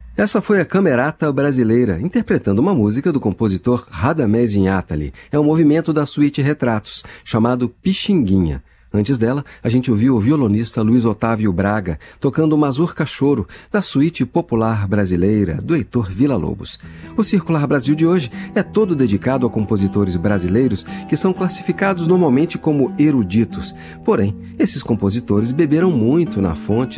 Essa foi a Camerata Brasileira, interpretando uma música do compositor Radamés Inátali. É um movimento da suíte Retratos, chamado Pixinguinha. Antes dela, a gente ouviu o violonista Luiz Otávio Braga, tocando o Mazurca Choro, da suíte popular brasileira, do Heitor Villa-Lobos. O Circular Brasil de hoje é todo dedicado a compositores brasileiros que são classificados normalmente como eruditos. Porém, esses compositores beberam muito na fonte